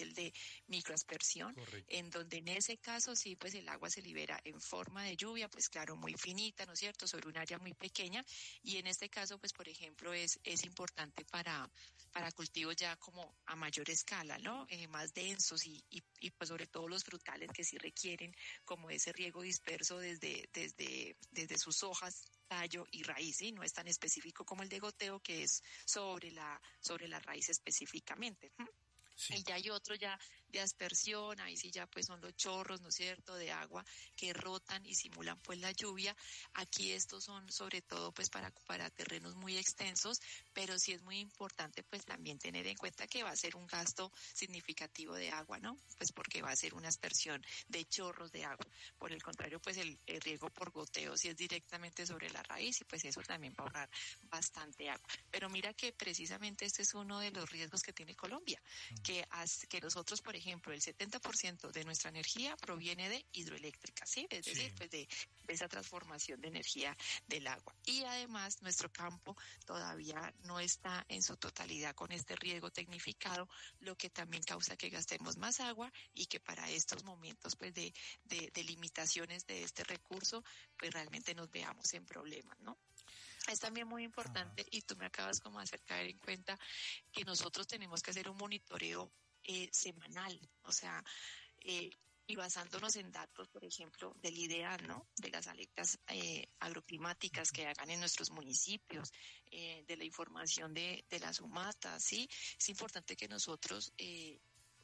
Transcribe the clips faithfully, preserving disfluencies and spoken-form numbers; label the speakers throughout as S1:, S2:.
S1: el de microaspersión,
S2: correcto,
S1: en donde en ese caso sí, pues el agua se libera en forma de lluvia, pues claro, muy finita, ¿no es cierto?, sobre un área muy pequeña, y en este caso, pues por ejemplo, es, es importante para, para cultivos ya como a mayor escala, ¿no?, eh, más densos y, y, y pues sobre todo los frutales que sí requieren como ese riego disperso desde, desde, desde sus hojas, tallo y raíz, ¿sí? No es tan específico como el de goteo, que es sobre la, sobre la raíz específicamente. ¿Mm?
S2: sí.
S1: Y ya hay otro ya de aspersión, ahí sí ya pues son los chorros, ¿no es cierto?, de agua que rotan y simulan pues la lluvia. Aquí estos son sobre todo pues para, para terrenos muy extensos, pero sí es muy importante pues también tener en cuenta que va a ser un gasto significativo de agua, ¿no? Pues porque va a ser una aspersión de chorros de agua. Por el contrario, pues el, el riego por goteo sí es directamente sobre la raíz y pues eso también va a ahorrar bastante agua. Pero mira que precisamente este es uno de los riesgos que tiene Colombia, que Que, as, que nosotros, por ejemplo, el setenta por ciento de nuestra energía proviene de hidroeléctrica, ¿sí? Es decir,
S2: Sí.
S1: pues de, de esa transformación de energía del agua. Y además, nuestro campo todavía no está en su totalidad con este riego tecnificado, lo que también causa que gastemos más agua y que para estos momentos, pues, de, de, de limitaciones de este recurso, pues realmente nos veamos en problemas, ¿no? Es también muy importante,
S2: Ajá.
S1: y tú me acabas como de hacer caer en cuenta que nosotros tenemos que hacer un monitoreo eh, semanal, o sea, eh, y basándonos en datos, por ejemplo, del IDEAN, ¿no?, de las alertas eh, agroclimáticas que hagan en nuestros municipios, eh, de la información de, de las UMATA, ¿sí? Es importante que nosotros eh,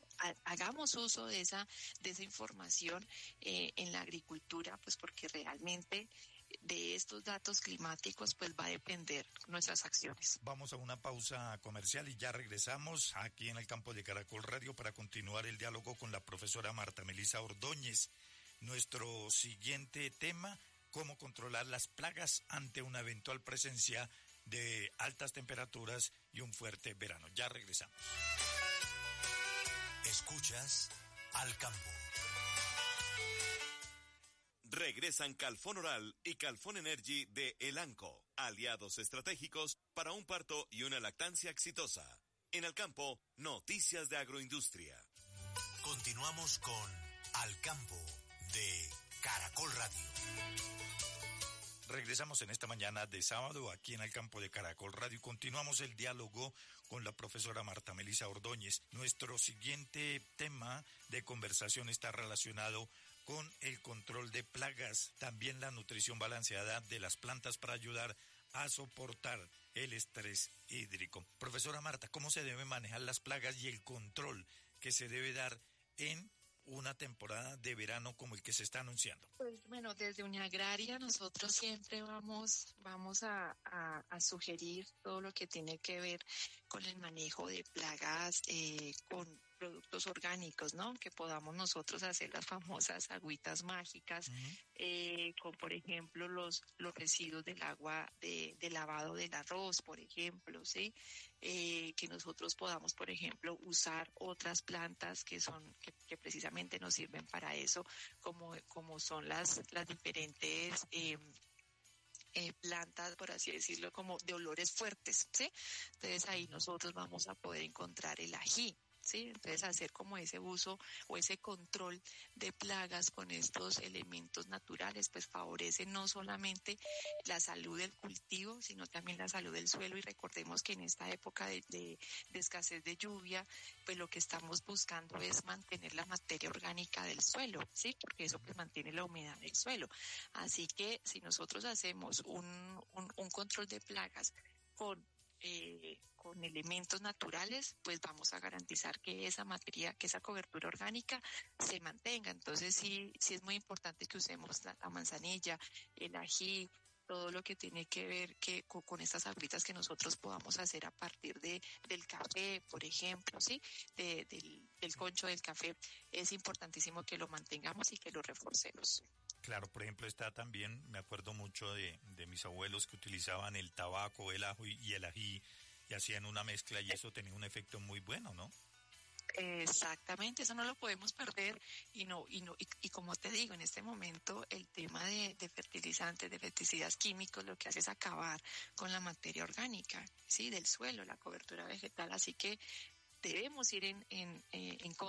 S1: hagamos uso de esa, de esa información eh, en la agricultura, pues porque realmente de estos datos climáticos pues va a depender nuestras acciones.
S2: Vamos a una pausa comercial y ya regresamos aquí en el campo de Caracol Radio para continuar el diálogo con la profesora Marta Melisa Ordóñez. Nuestro siguiente tema, cómo controlar las plagas ante una eventual presencia de altas temperaturas y un fuerte verano. Ya regresamos.
S3: Escuchas Al Campo.
S4: Regresan Calfón Oral y Calfón Energy de Elanco, aliados estratégicos para un parto y una lactancia exitosa. En el campo, noticias de agroindustria.
S3: Continuamos con Al Campo de Caracol Radio.
S2: Regresamos en esta mañana de sábado aquí en el campo de Caracol Radio y continuamos el diálogo con la profesora Marta Melisa Ordóñez. Nuestro siguiente tema de conversación está relacionado con el control de plagas, también la nutrición balanceada de las plantas para ayudar a soportar el estrés hídrico. Profesora Marta, ¿cómo se deben manejar las plagas y el control que se debe dar en una temporada de verano como el que se está anunciando?
S1: Pues bueno, desde Uniagraria nosotros siempre vamos, vamos a, a, a sugerir todo lo que tiene que ver con el manejo de plagas, eh, con productos orgánicos, ¿no? Que podamos nosotros hacer las famosas agüitas mágicas, uh-huh. eh, con por ejemplo los los residuos del agua de, de lavado del arroz, por ejemplo, ¿sí? Eh, que nosotros podamos, por ejemplo, usar otras plantas que son, que, que precisamente nos sirven para eso, como, como son las, las diferentes eh, Eh, plantas, por así decirlo, como de olores fuertes, ¿sí? Entonces ahí nosotros vamos a poder encontrar el ají, ¿sí? Entonces hacer como ese uso o ese control de plagas con estos elementos naturales, pues favorece no solamente la salud del cultivo, sino también la salud del suelo. Y recordemos que en esta época de, de, de escasez de lluvia, pues lo que estamos buscando es mantener la materia orgánica del suelo, ¿sí? Porque eso pues mantiene la humedad del suelo. Así que si nosotros hacemos un, un, un control de plagas con Eh, con elementos naturales, pues vamos a garantizar que esa materia, que esa cobertura orgánica se mantenga. Entonces sí, sí es muy importante que usemos la, la manzanilla, el ají, todo lo que tiene que ver que con, con estas agüitas que nosotros podamos hacer a partir de del café, por ejemplo, sí, de, del, del concho del café. Es importantísimo que lo mantengamos y que lo reforcemos.
S2: Claro, por ejemplo, está también, me acuerdo mucho de, de mis abuelos que utilizaban el tabaco, el ajo y, y el ají y hacían una mezcla y eso tenía un efecto muy bueno, ¿no?
S1: Exactamente, eso no lo podemos perder y no y no y, y como te digo, en este momento el tema de, de fertilizantes, de pesticidas químicos, lo que hace es acabar con la materia orgánica, sí, del suelo, la cobertura vegetal, así que debemos ir en en en, en